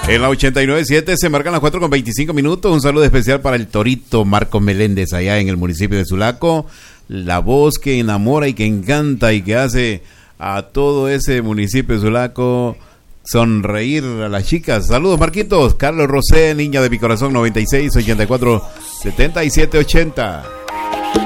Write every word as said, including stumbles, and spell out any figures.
En la ochenta y nueve punto siete se marcan las cuatro con veinticinco minutos. Un saludo especial para el Torito Marco Meléndez allá en el municipio de Sulaco. La voz que enamora y que encanta y que hace a todo ese municipio de Sulaco sonreír a las chicas. Saludos, Marquitos. Carlos Rosé, niña de mi corazón, noventa y seis, ochenta y cuatro, setenta y siete, ochenta.